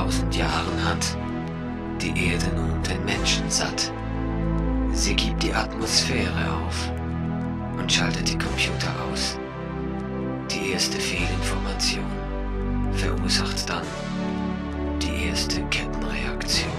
1000 Jahren hat die Erde nun den Menschen satt. Sie gibt die Atmosphäre auf und schaltet die Computer aus. Die erste Fehlinformation verursacht dann die erste Kettenreaktion.